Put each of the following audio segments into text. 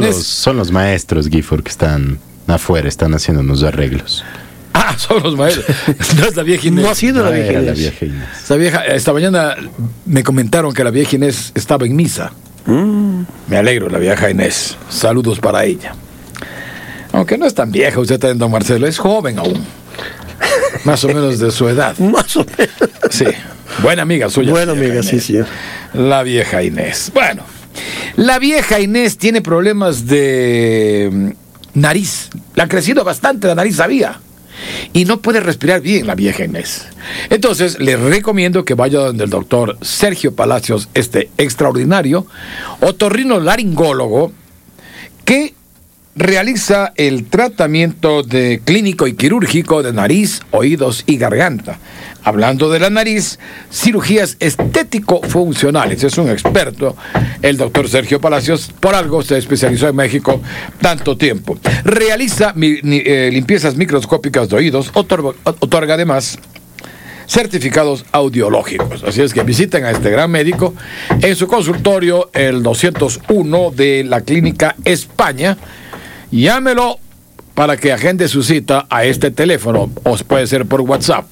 Inés. Son los maestros, Gifford, que están afuera, están haciendo unos arreglos. Ah, son los maestros. No es la vieja Inés. No ha sido la vieja Era Inés. la vieja Inés. Esta vieja, esta mañana me comentaron que la vieja Inés estaba en misa. Me alegro, la vieja Inés. Saludos para ella. Aunque no es tan vieja usted también, don Marcelo, es joven aún. Más o menos de su edad. Más o menos. Sí, buena amiga suya. Buena vieja amiga, sí, Inés. sí. La vieja Inés. Bueno, la vieja Inés tiene problemas de nariz. Le ha crecido bastante la nariz, sabía. Y no puede respirar bien la vieja Inés. Entonces, le recomiendo que vaya donde el doctor Sergio Palacios, este extraordinario otorrinolaringólogo, que realiza el tratamiento de clínico y quirúrgico de nariz, oídos y garganta. Hablando de la nariz, cirugías estético-funcionales. Es un experto, el doctor Sergio Palacios. Por algo se especializó en México tanto tiempo. Realiza limpiezas microscópicas de oídos. Otorga además certificados audiológicos. Así es que visiten a este gran médico en su consultorio, el 201 de la Clínica España. Llámelo para que agende su cita a este teléfono, o puede ser por WhatsApp.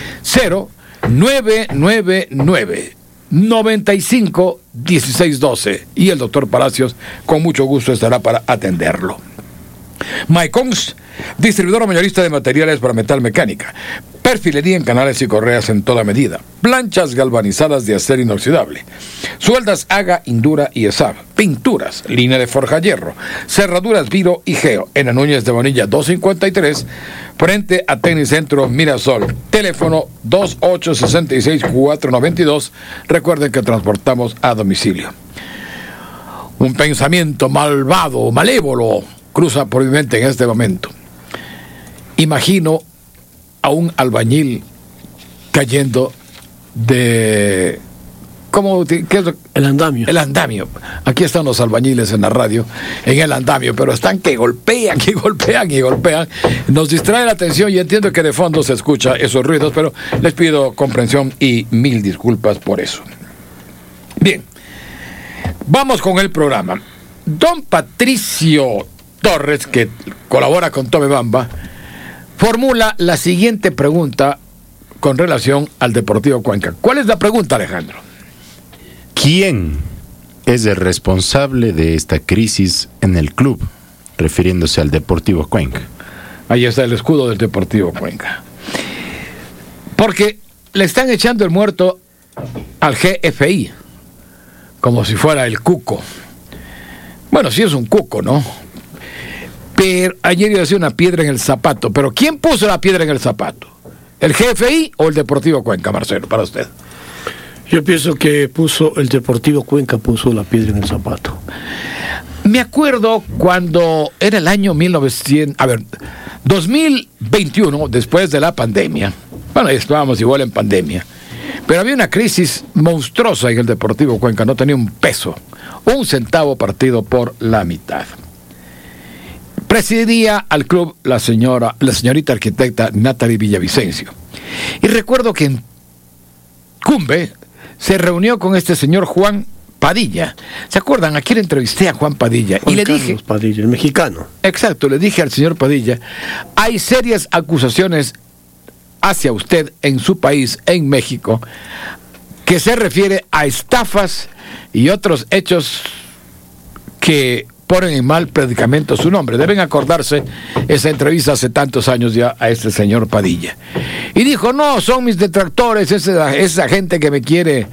0999 95 16 12, y el doctor Palacios con mucho gusto estará para atenderlo. Mycons, distribuidor mayorista de materiales para metal mecánica, perfilería en canales y correas en toda medida, planchas galvanizadas de acero inoxidable, sueldas Haga, Indura y ESAB, pinturas, línea de forja hierro, cerraduras Viro y Geo, en la Núñez de Bonilla 253, frente a Tecnicentro Mirasol, teléfono 2866-492. Recuerden que transportamos a domicilio. Un pensamiento malvado, malévolo, cruza por mi mente en este momento. Imagino a un albañil cayendo de... ¿qué es lo? El andamio. El andamio. Aquí están los albañiles en la radio, en el andamio, pero están que golpean, y golpean, y golpean. Nos distrae la atención y entiendo que de fondo se escucha esos ruidos, pero les pido comprensión y mil disculpas por eso. Bien, vamos con el programa. Don Patricio Torres, que colabora con Tome Bamba, formula la siguiente pregunta con relación al Deportivo Cuenca. ¿Cuál es la pregunta, Alejandro? ¿Quién es el responsable de esta crisis en el club? Refiriéndose al Deportivo Cuenca. Ahí está el escudo del Deportivo Cuenca. Porque le están echando el muerto al GFI, como si fuera el cuco. Bueno, sí es un cuco, ¿no? Pero ayer iba a decir una piedra en el zapato. Pero ¿quién puso la piedra en el zapato? ¿El GFI o el Deportivo Cuenca, Marcelo, para usted? Yo pienso que el Deportivo Cuenca puso la piedra en el zapato. Me acuerdo cuando era el año 2021, después de la pandemia. Bueno, estábamos igual en pandemia. Pero había una crisis monstruosa en el Deportivo Cuenca. No tenía un peso, un centavo partido por la mitad. Presidía al club la señorita arquitecta Natalie Villavicencio. Y recuerdo que en Cumbe se reunió con este señor Juan Padilla. ¿Se acuerdan? Aquí le entrevisté a Juan Padilla. Juan y le Carlos dije... Padilla, el mexicano. Exacto, le dije al señor Padilla, hay serias acusaciones hacia usted en su país, en México, que se refiere a estafas y otros hechos que ponen en mal predicamento su nombre. Deben acordarse esa entrevista hace tantos años ya a este señor Padilla. Y dijo, no, son mis detractores, esa gente que me quiere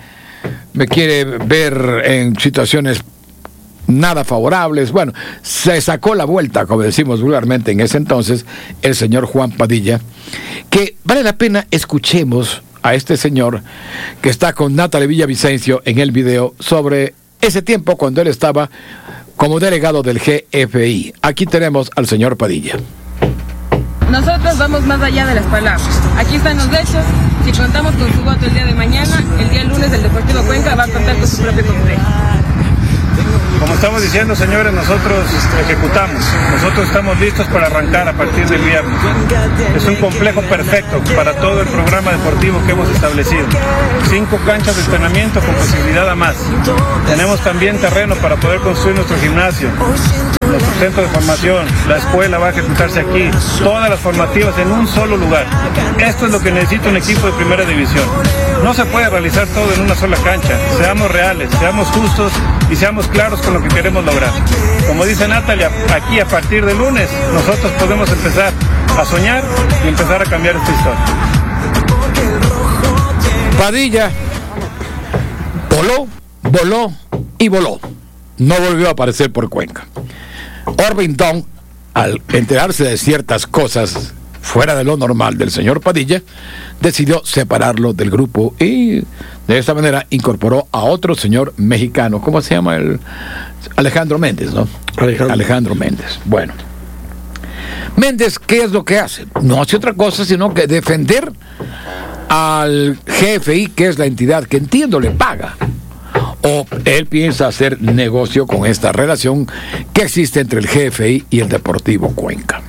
ver en situaciones nada favorables. Bueno, se sacó la vuelta, como decimos vulgarmente en ese entonces, el señor Juan Padilla, que vale la pena escuchemos a este señor que está con Natalie Villavicencio en el video sobre ese tiempo cuando él estaba como delegado del GFI. Aquí tenemos al señor Padilla. Nosotros vamos más allá de las palabras. Aquí están los hechos. Si contamos con su voto el día de mañana, el día lunes el Deportivo Cuenca va a contar con su propio congreso. Como estamos diciendo, señores, nosotros ejecutamos. Nosotros estamos listos para arrancar a partir del viernes. Es un complejo perfecto para todo el programa deportivo que hemos establecido. 5 canchas de entrenamiento con posibilidad a más. Tenemos también terreno para poder construir nuestro gimnasio. nuestro centro de formación, la escuela va a ejecutarse aquí, todas las formativas en un solo lugar. Esto es lo que necesita un equipo de primera división. No se puede realizar todo en una sola cancha. Seamos reales, seamos justos y seamos claros con lo que queremos lograr. Como dice Natalia, aquí a partir de lunes nosotros podemos empezar a soñar y empezar a cambiar esta historia. Padilla voló y voló. No volvió a aparecer por Cuenca. Orvington, al enterarse de ciertas cosas fuera de lo normal del señor Padilla, decidió separarlo del grupo y de esta manera incorporó a otro señor mexicano. ¿Cómo se llama? Alejandro Méndez, ¿no? Alejandro Méndez. Bueno. Méndez, ¿qué es lo que hace? No hace otra cosa sino que defender al GFI, que es la entidad que entiendo le paga. O él piensa hacer negocio con esta relación que existe entre el GFI y el Deportivo Cuenca.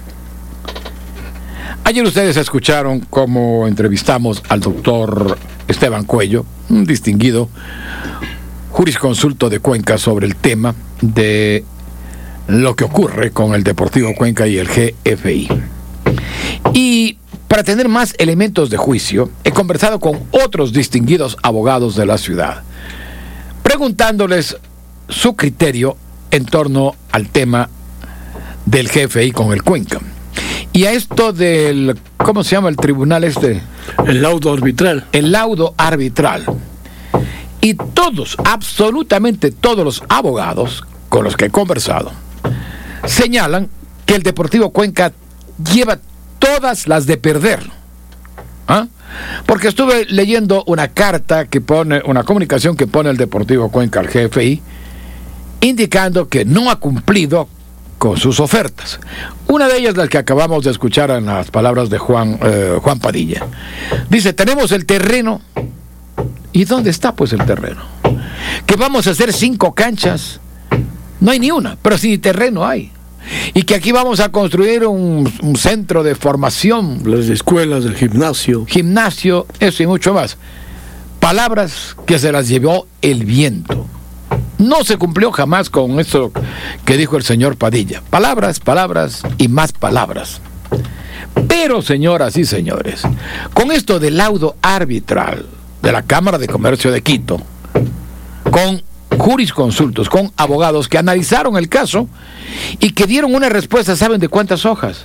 Ayer ustedes escucharon cómo entrevistamos al doctor Esteban Cuello, un distinguido jurisconsulto de Cuenca, sobre el tema de lo que ocurre con el Deportivo Cuenca y el GFI. Y para tener más elementos de juicio, he conversado con otros distinguidos abogados de la ciudad, preguntándoles su criterio en torno al tema del GFI con el Cuenca. Y a esto del, ¿cómo se llama el tribunal este? El laudo arbitral. El laudo arbitral. Y todos, absolutamente todos los abogados con los que he conversado, señalan que el Deportivo Cuenca lleva todas las de perder. ¿Ah? Porque estuve leyendo una carta que pone, una comunicación que pone el Deportivo Cuenca al GFI, indicando que no ha cumplido con sus ofertas. Una de ellas, la que acabamos de escuchar en las palabras de Juan Padilla. Dice: tenemos el terreno. ¿Y dónde está pues el terreno? Que vamos a hacer 5 canchas. No hay ni una, pero sí terreno hay. Y que aquí vamos a construir un centro de formación. Las escuelas, el gimnasio, eso y mucho más. Palabras que se las llevó el viento. No se cumplió jamás con esto que dijo el señor Padilla. Palabras, palabras y más palabras. Pero, señoras y señores, con esto del laudo arbitral de la Cámara de Comercio de Quito, con jurisconsultos, con abogados que analizaron el caso y que dieron una respuesta, ¿saben de cuántas hojas?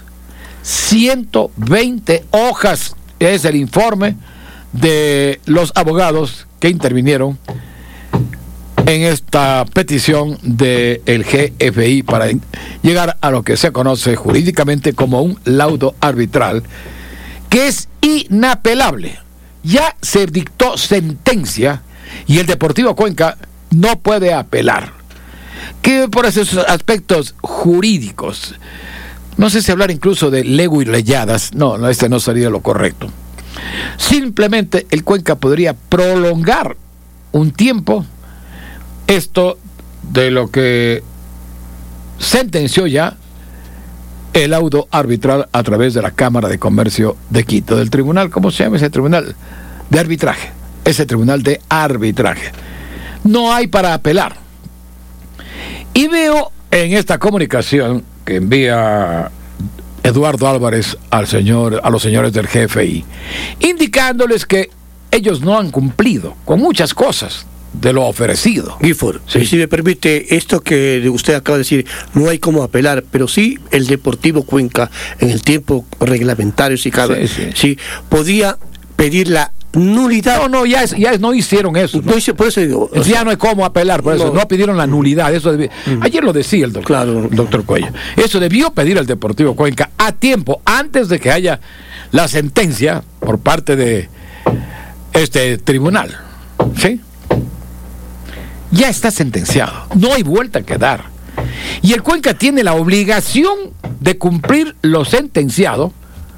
120 hojas es el informe de los abogados que intervinieron en esta petición del GFI para llegar a lo que se conoce jurídicamente como un laudo arbitral, que es inapelable. Ya se dictó sentencia y el Deportivo Cuenca no puede apelar. Que por esos aspectos jurídicos, no sé si hablar incluso de lego y leyadas, no, este no sería lo correcto. Simplemente el Cuenca podría prolongar un tiempo esto de lo que sentenció ya el laudo arbitral a través de la Cámara de Comercio de Quito, del tribunal, ¿cómo se llama ese tribunal? De arbitraje, ese tribunal de arbitraje. No hay para apelar. Y veo en esta comunicación que envía Eduardo Álvarez a los señores del GFI, indicándoles que ellos no han cumplido con muchas cosas de lo ofrecido. Gifford, sí. Si me permite, esto que usted acaba de decir, no hay cómo apelar, pero sí el Deportivo Cuenca, en el tiempo reglamentario, si cabe, sí podía pedir la nulidad. No hicieron eso. No hice, por eso digo, ya no hay cómo apelar, por eso no pidieron la nulidad. Eso ayer lo decía el doctor Cuello. Eso debió pedir el Deportivo Cuenca a tiempo, antes de que haya la sentencia por parte de este tribunal. ¿Sí? Ya está sentenciado, no hay vuelta que dar. Y el Cuenca tiene la obligación de cumplir lo sentenciado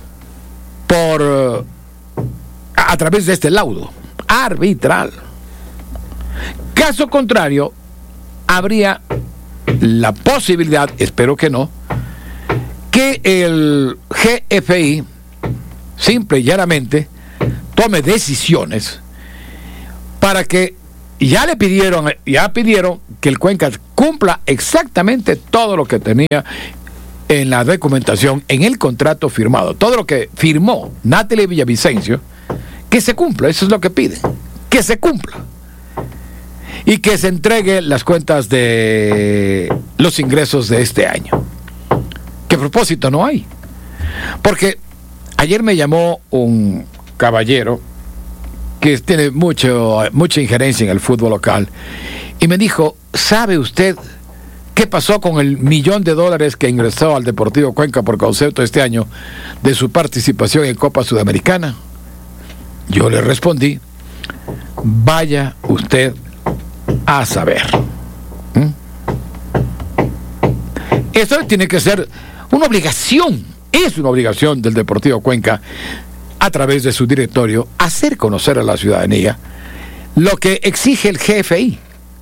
a través de este laudo arbitral. Caso contrario, habría la posibilidad, espero que no, que el GFI simple y llanamente tome decisiones para que ya pidieron que el Cuenca cumpla exactamente todo lo que tenía en la documentación, en el contrato firmado, todo lo que firmó Natalie Villavicencio, que se cumpla. Eso es lo que piden, que se cumpla y que se entregue las cuentas de los ingresos de este año, que a propósito no hay, porque ayer me llamó un caballero que tiene mucha injerencia en el fútbol local y me dijo: ¿sabe usted qué pasó con el $1.000.000 que ingresó al Deportivo Cuenca por concepto este año de su participación en Copa Sudamericana? Yo le respondí: vaya usted a saber. Esto tiene que ser una obligación, es una obligación del Deportivo Cuenca, a través de su directorio, hacer conocer a la ciudadanía lo que exige el GFI.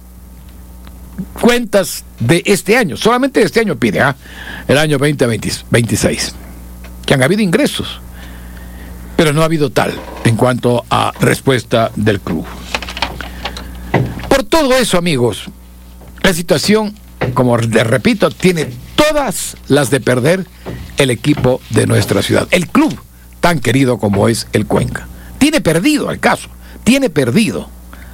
Cuentas de este año, solamente este año pide, el año 2026, que han habido ingresos, pero no ha habido tal en cuanto a respuesta del club. Por todo eso, amigos, la situación, como les repito, tiene todas las de perder el equipo de nuestra ciudad, el club tan querido como es el Cuenca. Tiene perdido el caso, tiene perdido.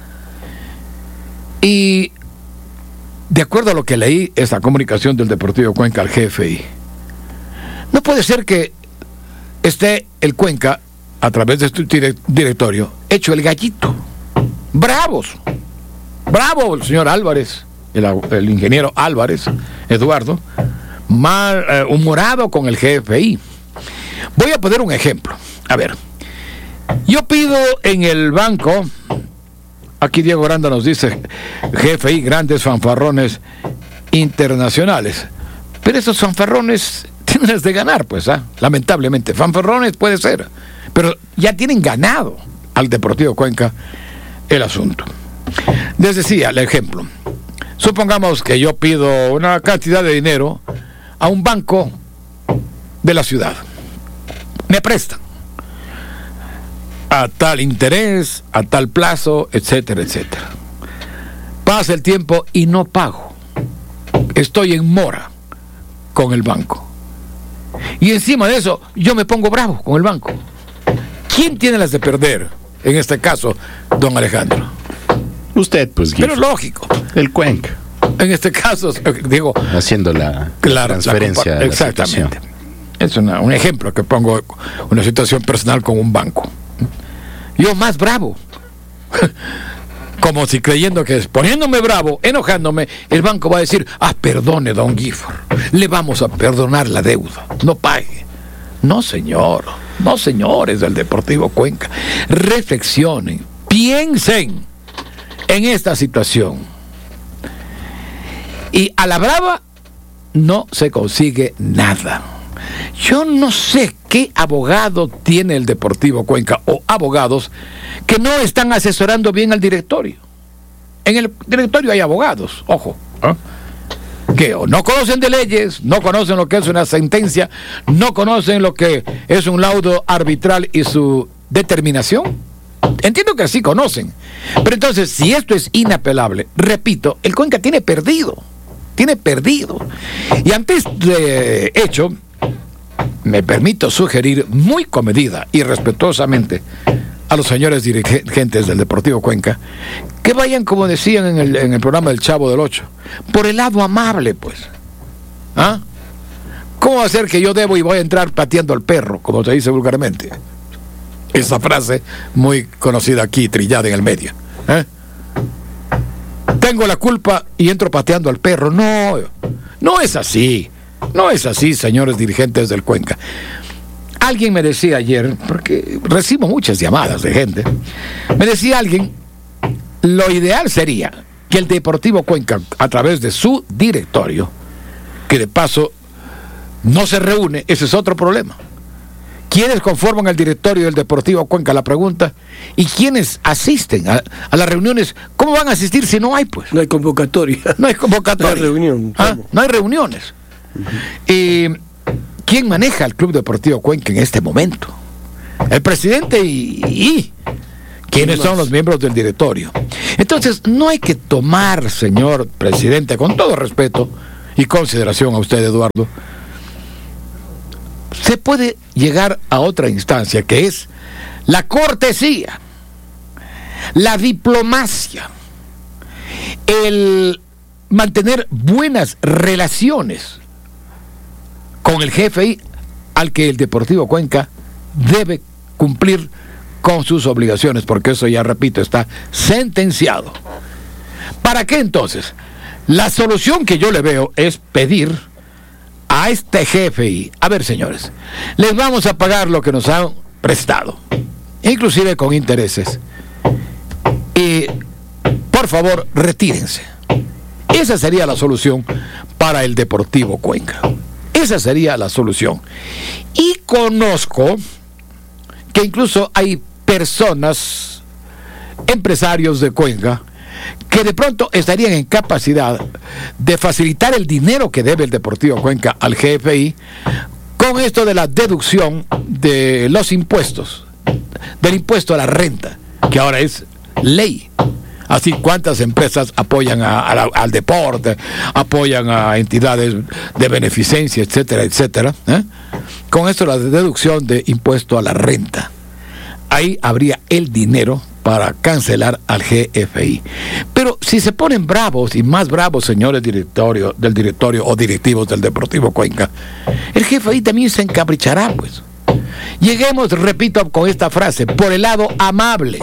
Y de acuerdo a lo que leí, esta comunicación del Deportivo Cuenca al GFI, no puede ser que esté el Cuenca, a través de su directorio, hecho el gallito. Bravo el señor Álvarez, el ingeniero Álvarez, Eduardo, mal humorado con el GFI. Voy a poner un ejemplo. A ver, yo pido en el banco, aquí Diego Aranda nos dice, GFI, grandes fanfarrones internacionales, pero esos fanfarrones tienen de ganar, pues, lamentablemente, fanfarrones puede ser, pero ya tienen ganado al Deportivo Cuenca el asunto. Les decía el ejemplo: supongamos que yo pido una cantidad de dinero a un banco de la ciudad, me prestan a tal interés, a tal plazo, etcétera, etcétera. Pasa el tiempo y no pago, estoy en mora con el banco, y encima de eso yo me pongo bravo con el banco. ¿Quién tiene las de perder en este caso, don Alejandro? Usted, pues, pero lógico, el Cuenca. En este caso, digo, haciendo la transferencia. Exactamente. Es un ejemplo que pongo, una situación personal con un banco. Yo más bravo, como si creyendo que poniéndome bravo, enojándome, el banco va a decir: perdone, don Gifford, le vamos a perdonar la deuda, no pague. No, señor, no, señores del Deportivo Cuenca, reflexionen, piensen en esta situación. Y a la brava no se consigue nada. Yo no sé qué abogado tiene el Deportivo Cuenca, o abogados que no están asesorando bien al directorio. En el directorio hay abogados, ojo, que o no conocen de leyes, no conocen lo que es una sentencia, no conocen lo que es un laudo arbitral y su determinación. Entiendo que sí conocen, pero entonces, si esto es inapelable, repito, el Cuenca tiene perdido. Y ante este hecho, me permito sugerir muy comedida y respetuosamente a los señores dirigentes del Deportivo Cuenca que vayan, como decían en el programa del Chavo del Ocho, por el lado amable, pues. ¿Cómo va a ser que yo debo y voy a entrar pateando al perro, como se dice vulgarmente? Esa frase muy conocida aquí, trillada en el medio. Tengo la culpa y entro pateando al perro. No es así. No es así, señores dirigentes del Cuenca. Alguien me decía ayer, porque recibo muchas llamadas de gente, me decía alguien, lo ideal sería que el Deportivo Cuenca, a través de su directorio, que de paso no se reúne, ese es otro problema. ¿Quiénes conforman el directorio del Deportivo Cuenca? La pregunta. ¿Y quiénes asisten a las reuniones? ¿Cómo van a asistir si no hay, pues? No hay convocatoria. No hay convocatoria. No hay reunión. No hay reuniones. ¿Quién maneja el Club Deportivo Cuenca en este momento? El presidente y ¿Quiénes son los miembros del directorio? Entonces, no hay que tomar, señor presidente, con todo respeto y consideración a usted, Eduardo, se puede llegar a otra instancia, que es la cortesía, la diplomacia, el mantener buenas relaciones con el GFI, al que el Deportivo Cuenca debe cumplir con sus obligaciones, porque eso, ya repito, está sentenciado. ¿Para qué entonces? La solución que yo le veo es pedir a este GFI, a ver, señores, les vamos a pagar lo que nos han prestado, inclusive con intereses, y por favor retírense. Esa sería la solución para el Deportivo Cuenca. Esa sería la solución. Y conozco que incluso hay personas, empresarios de Cuenca, que de pronto estarían en capacidad de facilitar el dinero que debe el Deportivo Cuenca al GFI con esto de la deducción de los impuestos, del impuesto a la renta, que ahora es ley. Así, ¿cuántas empresas apoyan al deporte, apoyan a entidades de beneficencia, etcétera, etcétera? Con esto, la deducción de impuesto a la renta. Ahí habría el dinero para cancelar al GFI. Pero si se ponen bravos, y más bravos, señores del directorio o directivos del Deportivo Cuenca, el GFI también se encaprichará, pues. Lleguemos, repito, con esta frase, por el lado amable.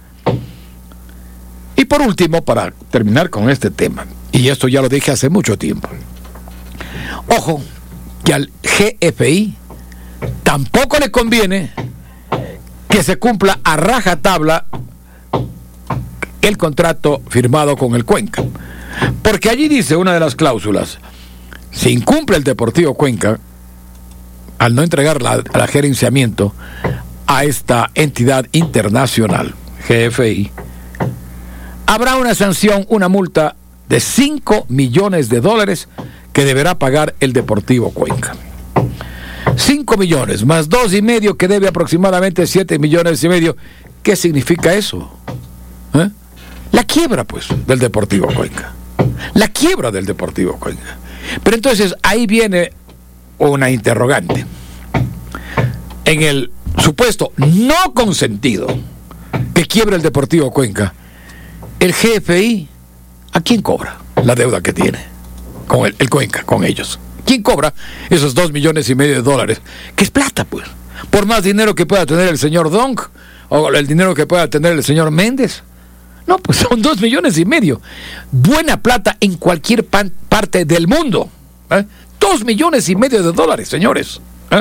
Y por último, para terminar con este tema, y esto ya lo dije hace mucho tiempo, ojo, que al GFI tampoco le conviene que se cumpla a rajatabla el contrato firmado con el Cuenca, porque allí dice una de las cláusulas: si incumple el Deportivo Cuenca al no entregar la gerenciamiento a esta entidad internacional, GFI, habrá una sanción, una multa de $5 millones que deberá pagar el Deportivo Cuenca. 5 millones más 2,5, que debe aproximadamente 7,5 millones. ¿Qué significa eso? La quiebra, pues, del Deportivo Cuenca. La quiebra del Deportivo Cuenca. Pero entonces ahí viene una interrogante. En el supuesto no consentido que quiebra el Deportivo Cuenca, el GFI, ¿a quién cobra la deuda que tiene con el Cuenca, con ellos? ¿Quién cobra esos $2,5 millones? Que es plata, pues. Por más dinero que pueda tener el señor Dong, o el dinero que pueda tener el señor Méndez. No, pues son $2,5 millones. Buena plata en cualquier parte del mundo. $2,5 millones, señores.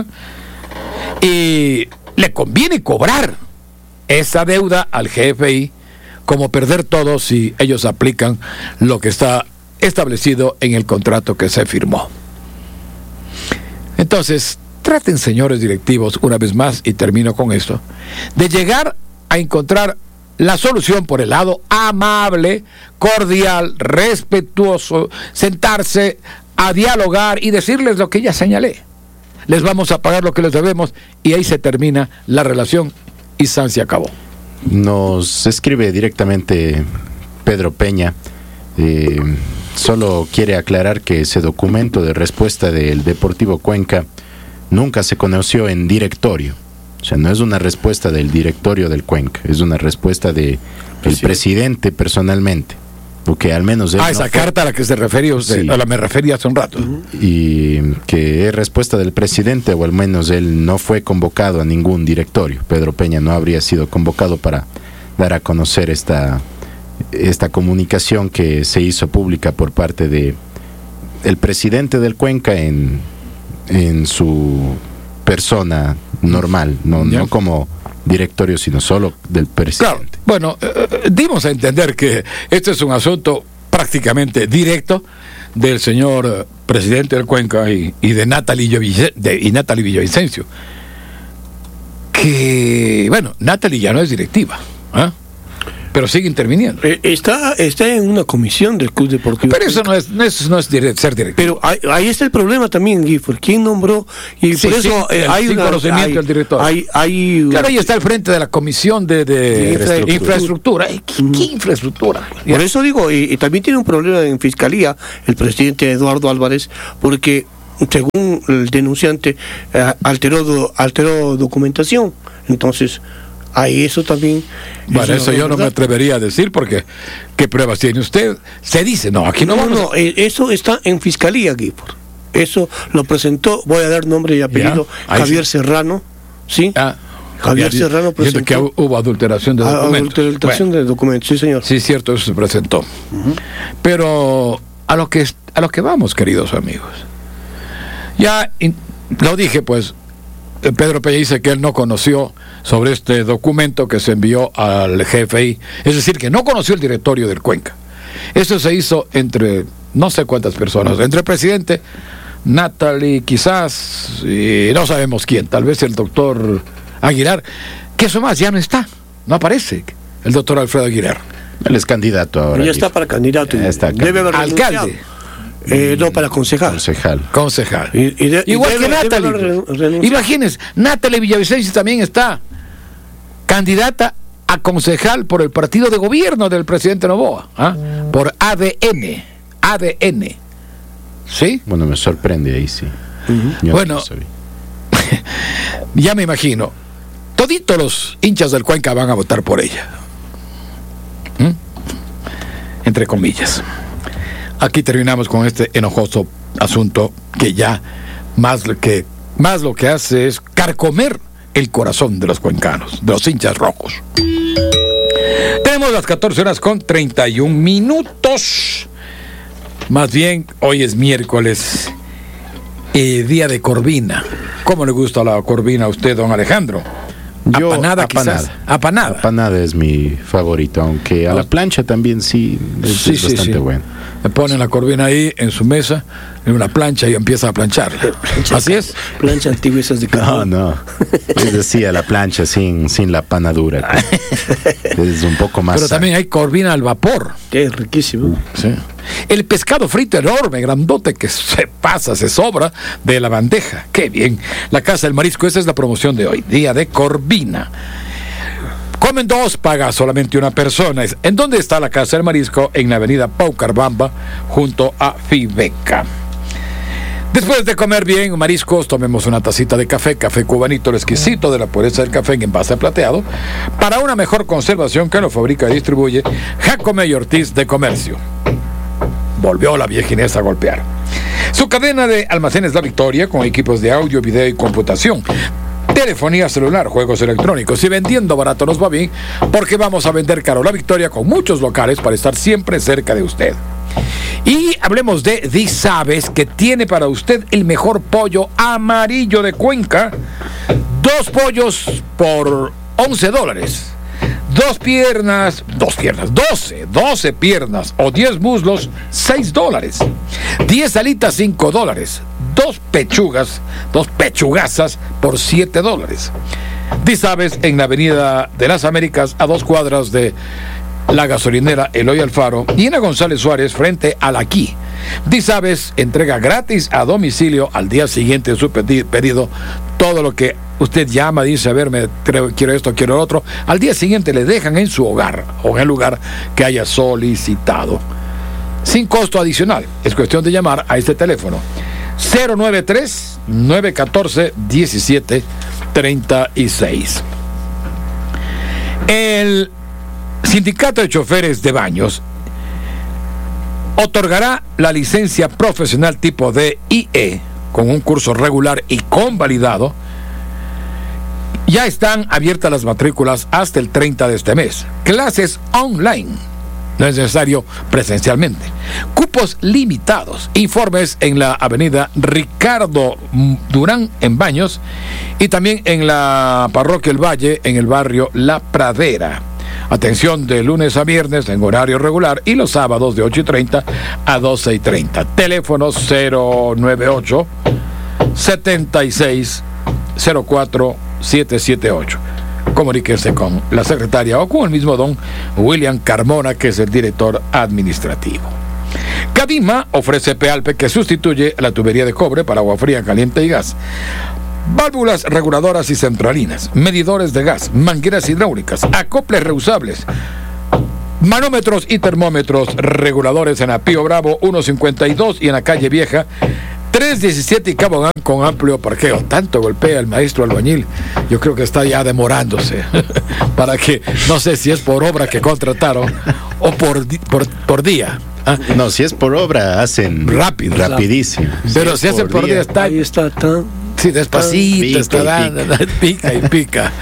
Y le conviene cobrar esa deuda al GFI, como perder todo si ellos aplican lo que está establecido en el contrato que se firmó. Entonces, traten, señores directivos, una vez más, y termino con esto, de llegar a encontrar la solución por el lado amable, cordial, respetuoso, sentarse a dialogar y decirles lo que ya señalé. Les vamos a pagar lo que les debemos, y ahí se termina la relación y san se acabó. Nos escribe directamente Pedro Peña. Solo quiere aclarar que ese documento de respuesta del Deportivo Cuenca nunca se conoció en directorio. O sea, no es una respuesta del directorio del Cuenca, es una respuesta del presidente personalmente. Porque al menos él esa carta a la que se refería usted, a la me refería hace un rato. Y que es respuesta del presidente, o al menos él no fue convocado a ningún directorio. Pedro Peña no habría sido convocado para dar a conocer esta comunicación que se hizo pública por parte de el presidente del Cuenca en su persona normal, no como directorio, sino solo del presidente. Claro. Bueno, dimos a entender que este es un asunto prácticamente directo del señor presidente del Cuenca y de Natalie Villavicencio. Que, bueno, Natalie ya no es directiva. pero sigue interviniendo. Está en una comisión del Club Deportivo. Pero eso no es ser directivo. Pero ahí está el problema también, Gifford. ¿Quién nombró? Y sí, por eso hay sin conocimiento del director. Claro, ahí está al frente de la comisión de infraestructura. ¿Qué infraestructura? Por eso digo, y también tiene un problema en fiscalía el presidente Eduardo Álvarez, porque según el denunciante alteró documentación. Entonces, ahí eso también... Bueno, eso yo no me atrevería a decir, porque ¿qué pruebas tiene usted? Se dice, no, aquí no vamos. No, eso está en fiscalía, Gifford. Eso lo presentó, voy a dar nombre y apellido, Javier Serrano, ¿sí? Javier Serrano presentó... que hubo adulteración de documentos. Adulteración de documentos, sí, señor. Sí, cierto, eso se presentó. Pero a lo que vamos, queridos amigos. Ya lo dije, pues, Pedro Peña dice que él no conoció sobre este documento que se envió al GFI, es decir, que no conoció el directorio del Cuenca. Eso se hizo entre no sé cuántas personas, entre el presidente, Natalie, quizás, y no sabemos quién, tal vez el doctor Aguilar, que eso más ya no está, no aparece el doctor Alfredo Aguilar. Él es candidato ahora. Ya está para candidato. Debe haber alcalde. No, para concejal. Concejal. Igual que Natalie. Imagínense, Natalie Villavicencio también está candidata a concejal por el partido de gobierno del presidente Noboa, por ADN. ¿Sí? Bueno, me sorprende ahí, sí. Bueno, ya me imagino, toditos los hinchas del Cuenca van a votar por ella. Entre comillas. Aquí terminamos con este enojoso asunto que ya más lo que hace es carcomer el corazón de los cuencanos, de los hinchas rojos. Tenemos las 14:31. Más bien, hoy es miércoles, día de corvina. ¿Cómo le gusta la corvina a usted, don Alejandro? Apanada, quizás. Apanada es mi favorito, aunque a la plancha también sí es bastante bueno. Le ponen la corvina ahí en su mesa, en una plancha, y empieza a planchar. ¿Así es? Plancha antigua, esas de carbón. No. Les decía la plancha sin la panadura. Es un poco más. Pero también hay corvina al vapor. Que es riquísimo. Sí. El pescado frito enorme, grandote, que se sobra de la bandeja. ¡Qué bien! La Casa del Marisco, esa es la promoción de hoy, día de corvina. Comen dos, paga solamente una persona. ¿En dónde está la Casa del Marisco? En la avenida Paucarbamba, junto a Fibeca. Después de comer bien mariscos, tomemos una tacita de café cubanito, el exquisito de la pureza del café en envase plateado, para una mejor conservación, que lo fabrica y distribuye Jacome y Ortiz de Comercio. Volvió la vieja Inés a golpear. Su cadena de almacenes La Victoria, con equipos de audio, video y computación, telefonía celular, juegos electrónicos, y vendiendo barato nos va bien, porque vamos a vender caro. La Victoria, con muchos locales para estar siempre cerca de usted. Y hablemos de Disabes, que tiene para usted el mejor pollo amarillo de Cuenca. 2 pollos por $11. 12 piernas o 10 muslos, $6. 10 alitas, $5. 2 pechugazas por $7. Disabes en la Avenida de las Américas, a 2 cuadras de la gasolinera Eloy Alfaro, y en la González Suárez, frente al Aquí. Disabes entrega gratis a domicilio al día siguiente de su pedido. Todo lo que usted llama, dice, a ver, quiero esto, quiero lo otro, al día siguiente le dejan en su hogar o en el lugar que haya solicitado, sin costo adicional. Es cuestión de llamar a este teléfono 093-914-1736. El Sindicato de Choferes de Baños otorgará la licencia profesional tipo D y E con un curso regular y convalidado. Ya están abiertas las matrículas hasta el 30 de este mes. Clases online, no es necesario presencialmente. Cupos limitados. Informes en la avenida Ricardo Durán en Baños, y también en la parroquia El Valle, en el barrio La Pradera. Atención de lunes a viernes en horario regular, y los sábados de 8:30 a 12:30. Teléfono 098 76 04 778. comuníquese con la secretaria o con el mismo don William Carmona, que es el director administrativo. Cadima ofrece Pealpe, que sustituye la tubería de cobre para agua fría, caliente y gas. Válvulas reguladoras y centralinas, medidores de gas, mangueras hidráulicas, acoples reusables, manómetros y termómetros, reguladores en la Pío Bravo 152 y en la calle Vieja 317 y Cabogán, con amplio parqueo. Tanto golpea el maestro albañil, yo creo que está ya demorándose para que, no sé si es por obra que contrataron o por día. ¿Ah? No, si es por obra hacen rapidísimo. Pero si hacen por día está ahí está tan, sí, despacito, está dando, pica y pica.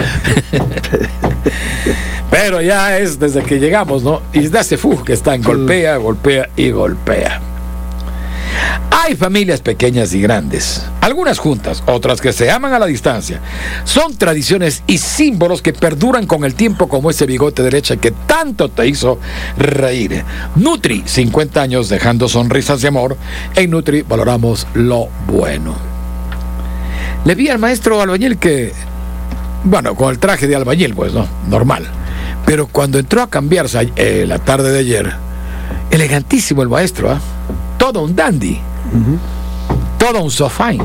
Pero ya es desde que llegamos, ¿no? Y desde hace que están golpea y golpea. Hay familias pequeñas y grandes, algunas juntas, otras que se aman a la distancia. Son tradiciones y símbolos que perduran con el tiempo, como ese bigote de leche que tanto te hizo reír. Nutri, 50 años dejando sonrisas de amor. En Nutri valoramos lo bueno. Le vi al maestro albañil que, bueno, con el traje de albañil, pues, ¿no? Normal. Pero cuando entró a cambiarse la tarde de ayer, elegantísimo el maestro, ¿eh? Todo un dandy. Todo un sofain.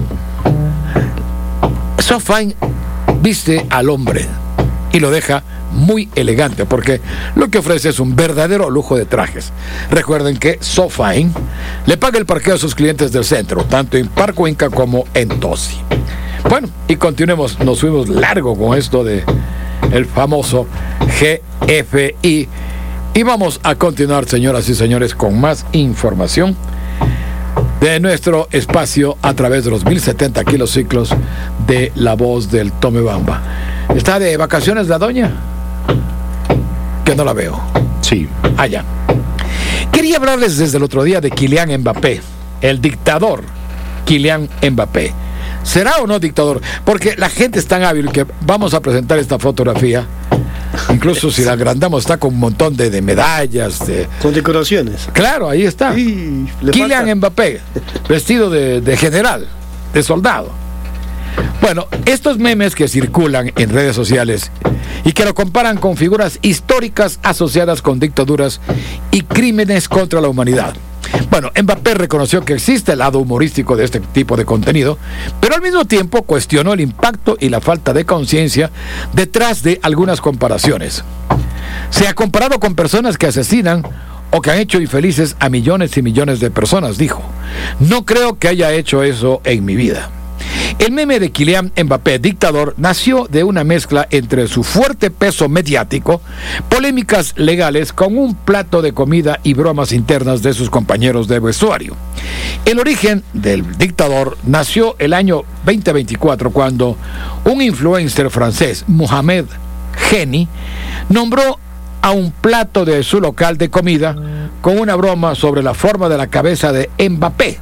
Sofain viste al hombre y lo deja muy elegante, porque lo que ofrece es un verdadero lujo de trajes. Recuerden que Sofain le paga el parqueo a sus clientes del centro, tanto en Parque Inca como en Tosi. Bueno, y continuemos, nos fuimos largo con esto de el famoso GFI, y vamos a continuar, señoras y señores, con más información de nuestro espacio a través de los 1070 kilociclos de La Voz del Tomebamba. ¿Está de vacaciones la doña? Que no la veo. Sí. Allá. Quería hablarles desde el otro día de Kylian Mbappé, el dictador Kylian Mbappé. ¿Será o no dictador? Porque la gente es tan hábil que vamos a presentar esta fotografía. Incluso si la agrandamos, está con un montón de medallas, con decoraciones. Claro, ahí está. Sí, Kylian Mbappé, vestido de general, de soldado. Bueno, estos memes que circulan en redes sociales y que lo comparan con figuras históricas asociadas con dictaduras y crímenes contra la humanidad. Bueno, Mbappé reconoció que existe el lado humorístico de este tipo de contenido, pero al mismo tiempo cuestionó el impacto y la falta de conciencia detrás de algunas comparaciones. Se ha comparado con personas que asesinan o que han hecho infelices a millones y millones de personas, dijo. No creo que haya hecho eso en mi vida. El meme de Kylian Mbappé, dictador, nació de una mezcla entre su fuerte peso mediático, polémicas legales, con un plato de comida y bromas internas de sus compañeros de vestuario. El origen del dictador nació el año 2024, cuando un influencer francés, Mohamed Geni, nombró a un plato de su local de comida con una broma sobre la forma de la cabeza de Mbappé.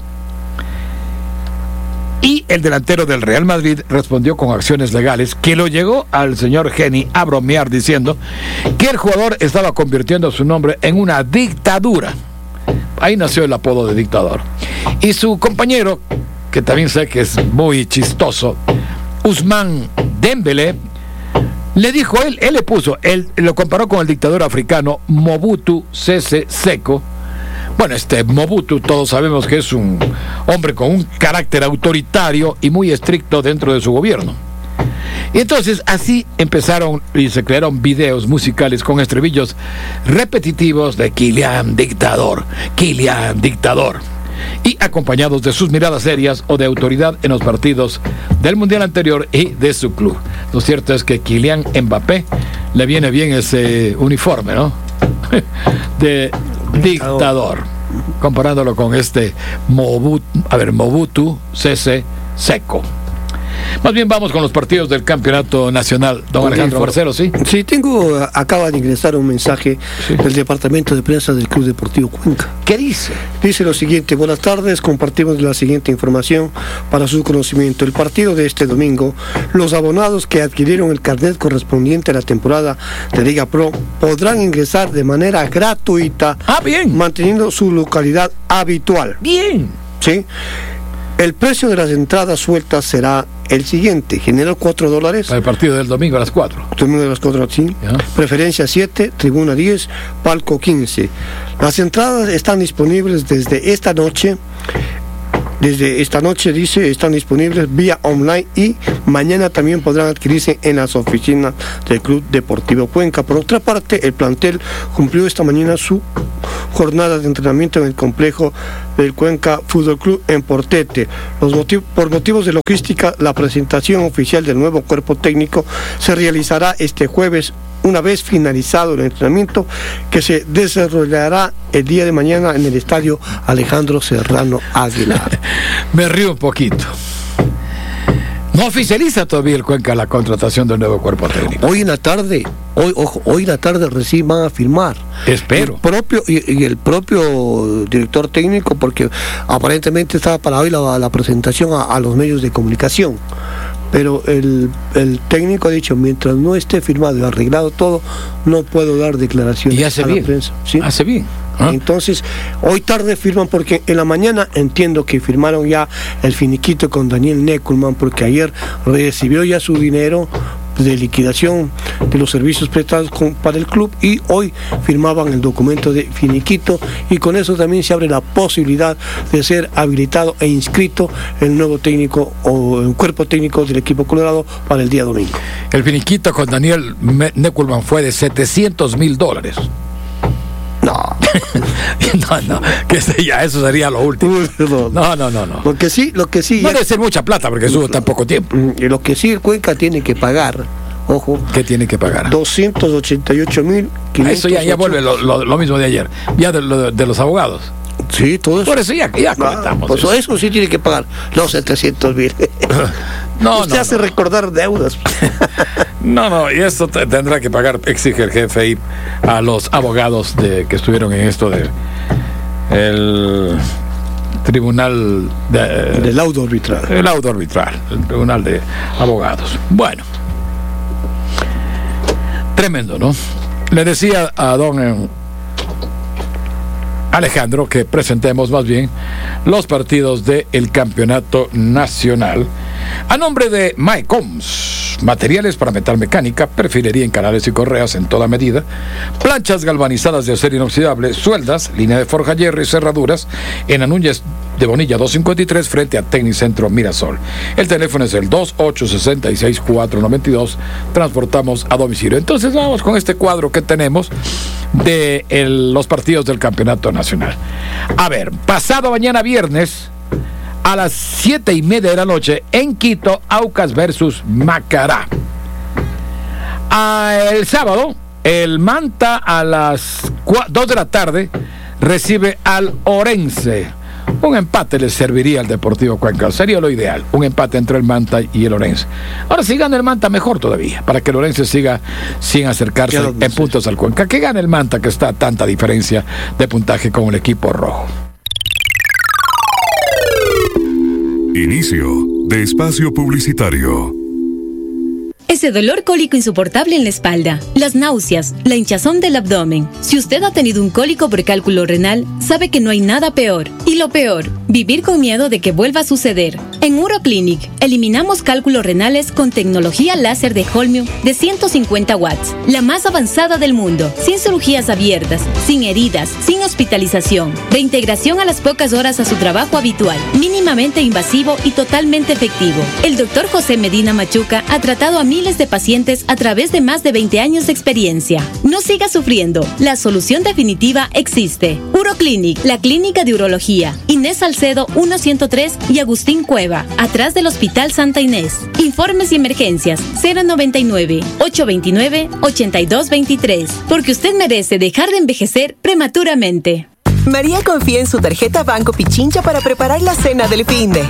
Y el delantero del Real Madrid respondió con acciones legales que lo llegó al señor Geni a bromear, diciendo que el jugador estaba convirtiendo su nombre en una dictadura. Ahí nació el apodo de dictador. Y su compañero, que también sé que es muy chistoso, Ousmane Dembélé, le dijo, él le puso, él lo comparó con el dictador africano Mobutu Sese Seko. Bueno, Mobutu todos sabemos que es un hombre con un carácter autoritario y muy estricto dentro de su gobierno. Y entonces así empezaron y se crearon videos musicales con estribillos repetitivos de Kylian dictador, Kylian dictador, y acompañados de sus miradas serias o de autoridad en los partidos del mundial anterior y de su club. Lo cierto es que Kylian Mbappé le viene bien ese uniforme, ¿no? De dictador, comparándolo con Mobutu Sese Seko. Más bien vamos con los partidos del campeonato nacional, don Alejandro Marcelo, ¿sí? Sí, acaba de ingresar un mensaje del departamento de prensa del Club Deportivo Cuenca. ¿Qué dice? Dice lo siguiente: buenas tardes, compartimos la siguiente información para su conocimiento. El partido de este domingo, los abonados que adquirieron el carnet correspondiente a la temporada de Liga Pro podrán ingresar de manera gratuita, bien, manteniendo su localidad habitual. Bien. ¿Sí? El precio de las entradas sueltas será el siguiente: general $4. Para el partido del domingo a las 4. Domingo a las 4, sí. Preferencia 7, tribuna 10, palco 15. Las entradas están disponibles desde esta noche. Desde esta noche, dice, están disponibles vía online y mañana también podrán adquirirse en las oficinas del Club Deportivo Cuenca. Por otra parte, el plantel cumplió esta mañana su jornada de entrenamiento en el complejo del Cuenca Fútbol Club en Portete. Por motivos de logística, la presentación oficial del nuevo cuerpo técnico se realizará este jueves, una vez finalizado el entrenamiento, que se desarrollará el día de mañana en el estadio Alejandro Serrano Aguilar. Me río un poquito. No oficializa todavía el Cuenca la contratación del nuevo cuerpo técnico. Hoy en la tarde recién van a firmar. Espero. El propio director técnico, porque aparentemente estaba para hoy la presentación a los medios de comunicación. Pero el técnico ha dicho, mientras no esté firmado y arreglado todo, no puedo dar declaraciones y hace a bien. la prensa. ¿Sí? Hace bien. Entonces, hoy tarde firman, porque en la mañana entiendo que firmaron ya el finiquito con Daniel Neckelman, porque ayer recibió ya su dinero de liquidación de los servicios prestados para el club, y hoy firmaban el documento de finiquito, y con eso también se abre la posibilidad de ser habilitado e inscrito el nuevo técnico o el cuerpo técnico del equipo colorado para el día domingo. El finiquito con Daniel Neckelman fue de $700,000. No, que ya eso sería lo último. No. Lo que sí. No debe ser mucha plata porque estuvo tan poco tiempo. Y lo que sí el Cuenca tiene que pagar, ojo. ¿Qué tiene que pagar? 288,500. Eso ya vuelve lo mismo de ayer, ya de los abogados. Sí, todo eso. Por eso ya comentamos. Pues eso sí tiene que pagar los 700,000. Usted hace recordar deudas. No, y eso tendrá que pagar, exige el jefe a los abogados que estuvieron en esto de el tribunal del laudo arbitral. El laudo arbitral, el tribunal de abogados. Bueno, tremendo, ¿no? Le decía a don Alejandro que presentemos más bien los partidos del campeonato nacional a nombre de Maecoms, materiales para metal mecánica, perfilería en canales y correas en toda medida, planchas galvanizadas de acero inoxidable, sueldas, línea de forja hierro y cerraduras en Anúñez de Bonilla 253 frente a Tecnicentro Mirasol. El teléfono es el 2866-492. Transportamos a domicilio. Entonces vamos con este cuadro que tenemos de los partidos del campeonato nacional. A ver, pasado mañana viernes a las 7:30 de la noche en Quito, Aucas versus Macará. El sábado, el Manta a las 2 de la tarde recibe al Orense. Un empate le serviría al Deportivo Cuenca, sería lo ideal, un empate entre el Manta y el Orense. Ahora, si gana el Manta, mejor todavía, para que el Orense siga sin acercarse en puntos al Cuenca. Que gane el Manta, que está a tanta diferencia de puntaje con el equipo rojo. Inicio de espacio publicitario. Ese dolor cólico insoportable en la espalda, las náuseas, la hinchazón del abdomen. Si usted ha tenido un cólico por cálculo renal, sabe que no hay nada peor. Y lo peor, vivir con miedo de que vuelva a suceder. En Uroclinic, eliminamos cálculos renales con tecnología láser de Holmium de 150 watts, la más avanzada del mundo, sin cirugías abiertas, sin heridas, sin hospitalización, reintegración a las pocas horas a su trabajo habitual, mínimamente invasivo y totalmente efectivo. El Dr. José Medina Machuca ha tratado a miles de pacientes a través de más de 20 años de experiencia. No siga sufriendo. La solución definitiva existe. Uroclinic, la clínica de urología. Inés Salcedo 103 y Agustín Cueva, atrás del Hospital Santa Inés. Informes y emergencias 099-829-8223. Porque usted merece dejar de envejecer prematuramente. María confía en su tarjeta Banco Pichincha para preparar la cena del finde.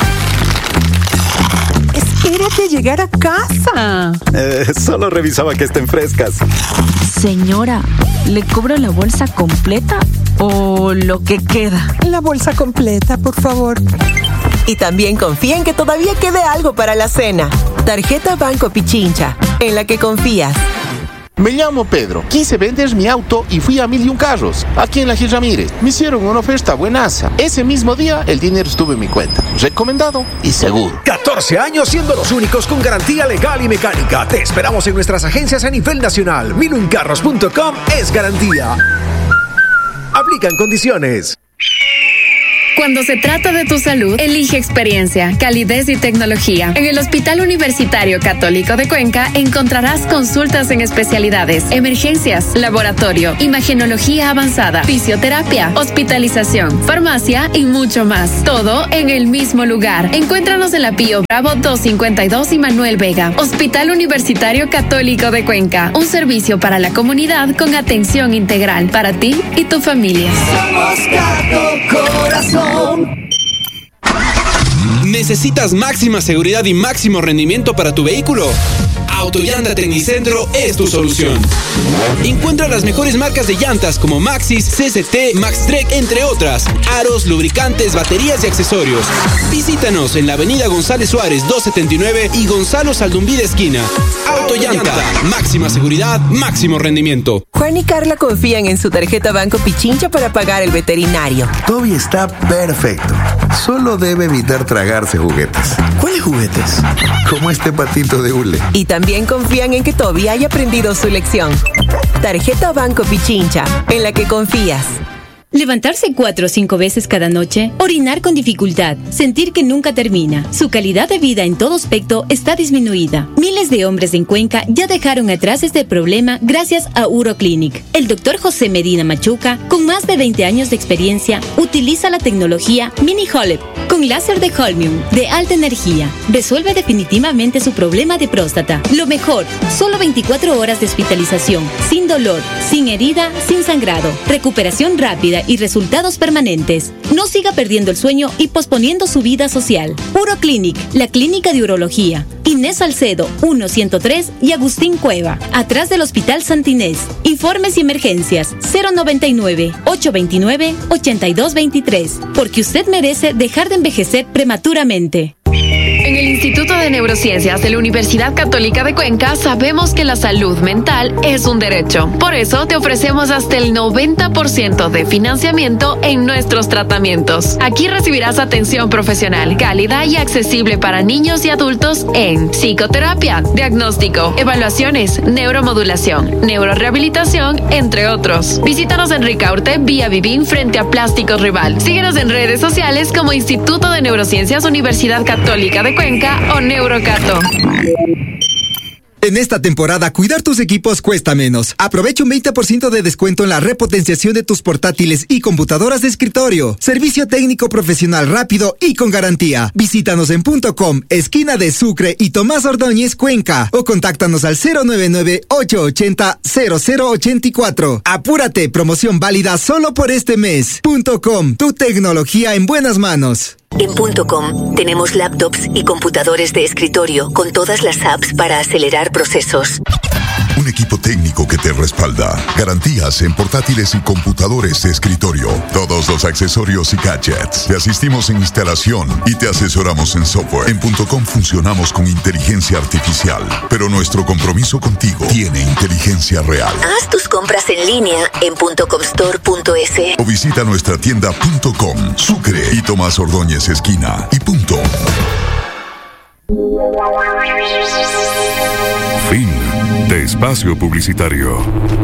Espérate a llegar a casa. Solo revisaba que estén frescas. Señora, ¿le cobro la bolsa completa o lo que queda? La bolsa completa, por favor. Y también confía en que todavía quede algo para la cena. Tarjeta Banco Pichincha, en la que confías. Me llamo Pedro, quise vender mi auto y fui a 1001 Carros, aquí en la Gil Ramírez. Me hicieron una oferta buenaza. Ese mismo día el dinero estuvo en mi cuenta. Recomendado y seguro. 14 años siendo los únicos con garantía legal y mecánica. Te esperamos en nuestras agencias a nivel nacional. 1001carros.com es garantía. Aplican condiciones. Cuando se trata de tu salud, elige experiencia, calidez y tecnología. En el Hospital Universitario Católico de Cuenca encontrarás consultas en especialidades, emergencias, laboratorio, imagenología avanzada, fisioterapia, hospitalización, farmacia y mucho más. Todo en el mismo lugar. Encuéntranos en la Pío Bravo 252 y Manuel Vega. Hospital Universitario Católico de Cuenca. Un servicio para la comunidad con atención integral para ti y tu familia. Somos Cato Corazón. ¿Necesitas máxima seguridad y máximo rendimiento para tu vehículo? Autollanta Tecnicentro es tu solución. Encuentra las mejores marcas de llantas como Maxxis, CCT, Maxtrek, entre otras. Aros, lubricantes, baterías y accesorios. Visítanos en la avenida González Suárez 279 y Gonzalo Saldumbide esquina. Autollanta, máxima seguridad, máximo rendimiento. Juan y Carla confían en su tarjeta Banco Pichincha para pagar el veterinario. Toby está perfecto. Solo debe evitar tragarse juguetes. ¿Cuáles juguetes? Como este patito de hule. Y también confían en que Toby haya aprendido su lección. Tarjeta Banco Pichincha, en la que confías. Levantarse 4 o 5 veces cada noche, orinar con dificultad, sentir que nunca termina. Su calidad de vida en todo aspecto está disminuida. Miles de hombres en Cuenca ya dejaron atrás este problema gracias a Uroclinic. El doctor José Medina Machuca, con más de 20 años de experiencia, utiliza la tecnología Mini Holep con láser de Holmium de alta energía. Resuelve definitivamente su problema de próstata. Lo mejor, solo 24 horas de hospitalización, sin dolor, sin herida, sin sangrado, recuperación rápida y resultados permanentes. No siga perdiendo el sueño y posponiendo su vida social. Uroclinic, la clínica de urología. Inés Salcedo, 1-103 y Agustín Cueva, atrás del Hospital Santa Inés. Informes y emergencias, 099-829-8223. Porque usted merece dejar de envejecer prematuramente. En el Instituto de Neurociencias de la Universidad Católica de Cuenca sabemos que la salud mental es un derecho. Por eso te ofrecemos hasta el 90% de financiamiento en nuestros tratamientos. Aquí recibirás atención profesional, cálida y accesible para niños y adultos en psicoterapia, diagnóstico, evaluaciones, neuromodulación, neurorehabilitación, entre otros. Visítanos en Ricaurte, vía Vivín, frente a Plásticos Rival. Síguenos en redes sociales como Instituto de Neurociencias Universidad Católica de Cuenca o Neurocato. En esta temporada, cuidar tus equipos cuesta menos. Aprovecha un 20% de descuento en la repotenciación de tus portátiles y computadoras de escritorio. Servicio técnico profesional rápido y con garantía. Visítanos en .com, esquina de Sucre y Tomás Ordóñez, Cuenca. O contáctanos al 099-880-0084. Apúrate, promoción válida solo por este mes. .com, tu tecnología en buenas manos. En .com tenemos laptops y computadores de escritorio con todas las apps para acelerar procesos. Un equipo técnico que te respalda. Garantías en portátiles y computadores de escritorio. Todos los accesorios y gadgets. Te asistimos en instalación y te asesoramos en software. En .com funcionamos con inteligencia artificial, pero nuestro compromiso contigo tiene inteligencia real. Haz tus compras en línea en .comstore.es o visita nuestra tienda .com, Sucre y Tomás Ordóñez esquina y punto. Fin de espacio publicitario.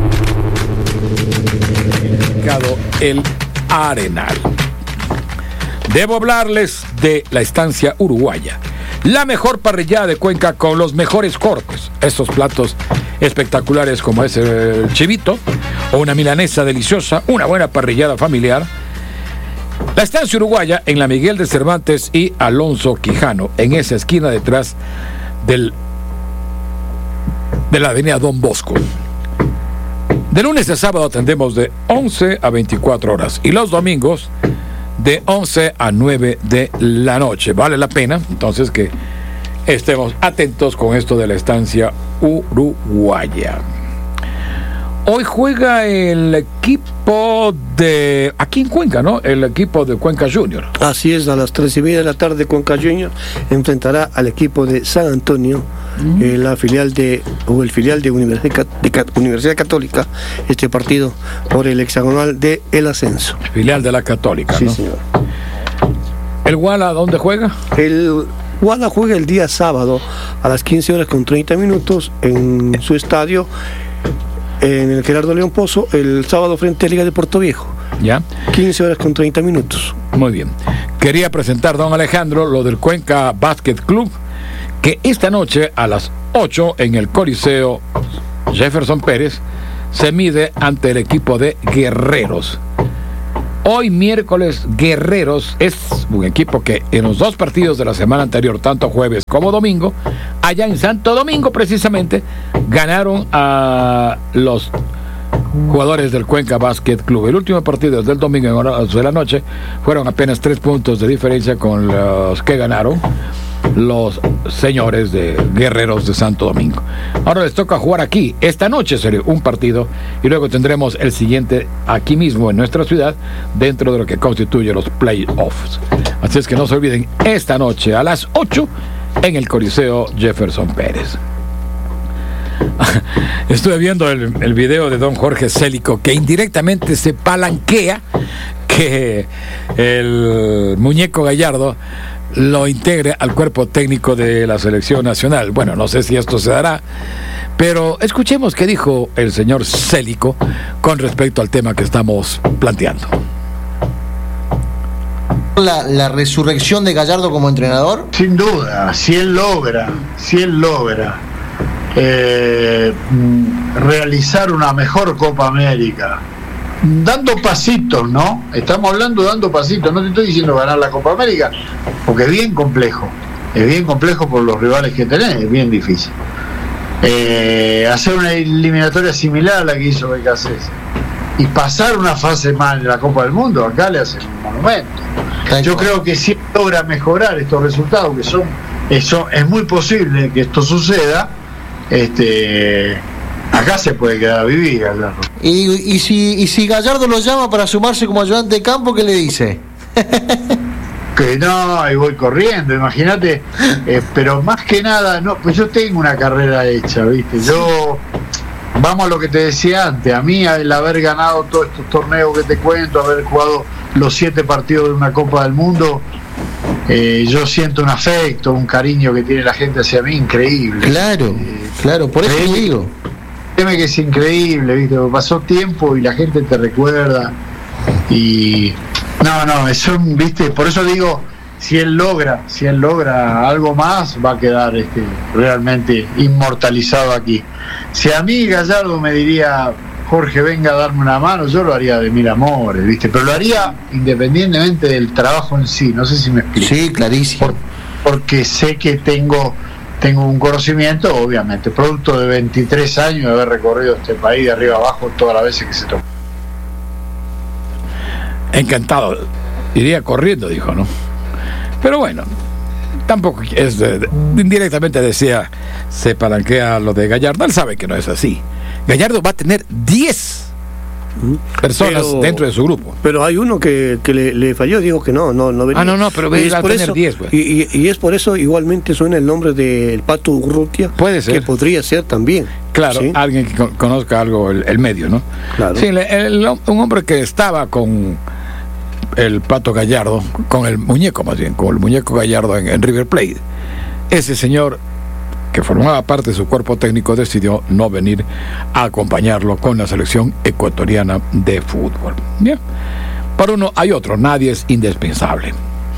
El Arenal. Debo hablarles de la Estancia Uruguaya, la mejor parrillada de Cuenca con los mejores cortes. Estos platos espectaculares como es el chivito o una milanesa deliciosa, una buena parrillada familiar. La Estancia Uruguaya en la Miguel de Cervantes y Alonso Quijano, en esa esquina detrás de la avenida Don Bosco. De lunes a sábado atendemos de 11 a 24 horas y los domingos de 11 a 9 de la noche. Vale la pena entonces que estemos atentos con esto de la Estancia Uruguaya. Hoy juega el equipo de... aquí en Cuenca, ¿no? El equipo de Cuenca Junior. Así es, a las 3:30 de la tarde Cuenca Junior enfrentará al equipo de San Antonio el filial de Universidad Católica, este partido por el hexagonal de el ascenso. Filial de la Católica, sí, ¿no? Señor. ¿El Guala dónde juega? El Guala juega el día sábado a las 15:30 en su estadio, en el Gerardo León Pozo, el sábado frente a Liga de Puerto Viejo. Ya. 15:30. Muy bien. Quería presentar, don Alejandro, lo del Cuenca Basket Club, que esta noche a las 8 en el Coliseo Jefferson Pérez se mide ante el equipo de Guerreros. Hoy miércoles, Guerreros es un equipo que en los dos partidos de la semana anterior, tanto jueves como domingo, allá en Santo Domingo precisamente, ganaron a los jugadores del Cuenca Basket Club. El último partido del domingo en horas de la noche fueron apenas 3 puntos de diferencia con los que ganaron los señores de Guerreros de Santo Domingo. Ahora les toca jugar aquí. Esta noche será un partido y luego tendremos el siguiente aquí mismo en nuestra ciudad, dentro de lo que constituye los playoffs. Así es que no se olviden, esta noche a las 8 en el Coliseo Jefferson Pérez. Estuve viendo el video de don Jorge Célico, que indirectamente se palanquea que el muñeco Gallardo lo integre al cuerpo técnico de la selección nacional. Bueno, no sé si esto se dará, pero escuchemos qué dijo el señor Célico con respecto al tema que estamos planteando. La resurrección de Gallardo como entrenador. Sin duda, si él logra realizar una mejor Copa América, dando pasitos, ¿no? Estamos hablando dando pasitos, no te estoy diciendo ganar la Copa América, porque es bien complejo por los rivales que tenés, es bien difícil. Hacer una eliminatoria similar a la que hizo Becasés y pasar una fase más en la Copa del Mundo, acá le hacen un monumento. Yo creo que si logra mejorar estos resultados, es muy posible que esto suceda, acá se puede quedar a vivir, Gallardo. Y si Gallardo lo llama para sumarse como ayudante de campo, ¿qué le dice? Que no, y voy corriendo, imagínate, pero más que nada, no, pues yo tengo una carrera hecha, ¿viste? Vamos a lo que te decía antes, a mí el haber ganado todos estos torneos que te cuento, haber jugado los 7 partidos de una Copa del Mundo, yo siento un afecto, un cariño que tiene la gente hacia mí increíble. Claro, por eso te digo. Créeme que es increíble, ¿viste? Pasó tiempo y la gente te recuerda. Y no, eso, ¿viste? Por eso digo, si él logra algo más, va a quedar realmente inmortalizado aquí. Si a mí Gallardo me diría, Jorge, venga a darme una mano, yo lo haría de mil amores, ¿viste? Pero lo haría independientemente del trabajo en sí, no sé si me explico. Sí, clarísimo. Porque sé que tengo un conocimiento, obviamente, producto de 23 años de haber recorrido este país de arriba abajo todas las veces que se tocó. Encantado, iría corriendo, dijo, ¿no? Pero bueno, tampoco es indirectamente decía, se palanquea lo de Gallardo. Él sabe que no es así. Gallardo va a tener 10 personas dentro de su grupo. Pero hay uno que le falló, dijo que no venía. No, pero va a tener 10. Pues. Y es por eso igualmente suena el nombre del Pato Urrutia. Puede ser. Que podría ser también. Claro, ¿sí? Alguien que conozca algo el medio, ¿no? Claro. Sí, un hombre que estaba con el Pato Gallardo, con el muñeco más bien, con el muñeco Gallardo en River Plate. Ese señor, que formaba parte de su cuerpo técnico, decidió no venir a acompañarlo con la selección ecuatoriana de fútbol. Bien, para uno hay otro, nadie es indispensable.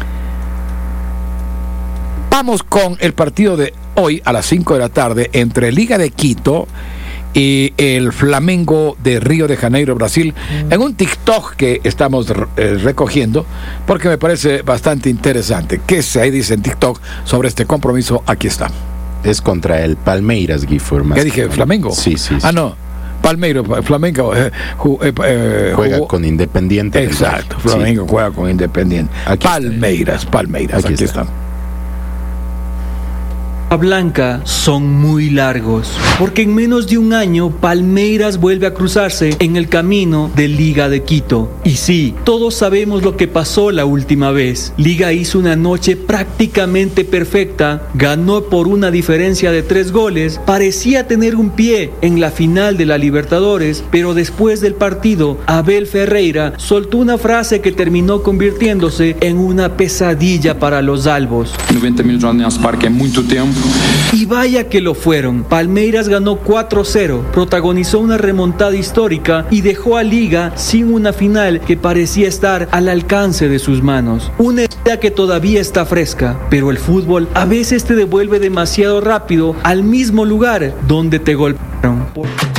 Vamos con el partido de hoy a las 5 de la tarde entre Liga de Quito y el Flamengo de Río de Janeiro, Brasil, en un TikTok que estamos recogiendo, porque me parece bastante interesante. ¿Qué se dice en TikTok sobre este compromiso? Aquí está. Es contra el Palmeiras, Gifford. ¿Qué dije? ¿Flamengo? Sí. Ah, no. Flamengo juega con Independiente. Exacto, Flamengo juega con Independiente. Palmeiras, aquí está. Blanca son muy largos, porque en menos de un año Palmeiras vuelve a cruzarse en el camino de Liga de Quito. Y sí, todos sabemos lo que pasó la última vez. Liga hizo una noche prácticamente perfecta, ganó por una diferencia de 3 goles, parecía tener un pie en la final de la Libertadores, pero después del partido, Abel Ferreira soltó una frase que terminó convirtiéndose en una pesadilla para los albos. 90 minutos no Allianz Parque es mucho tiempo. Y vaya que lo fueron. Palmeiras ganó 4-0, protagonizó una remontada histórica y dejó a Liga sin una final que parecía estar al alcance de sus manos. Una idea que todavía está fresca, pero el fútbol a veces te devuelve demasiado rápido al mismo lugar donde te golpearon.